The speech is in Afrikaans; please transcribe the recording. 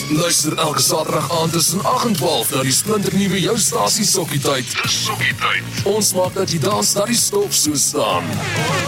Luister elke Saterdag aand tussen 8 en 12 na die splinternuwe jou stasie Sokkietyd. Dis Sokkietyd. Ons maak dat jy dans dat die stop so staan.